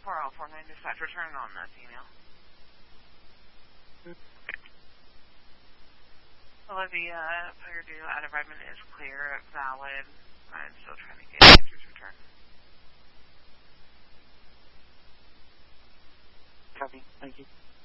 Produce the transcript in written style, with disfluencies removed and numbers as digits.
4049 dispatch, return on this email. Olivia, Purdue out of Redmond is clear, valid. I'm still trying to get answers returned. Copy. Thank you.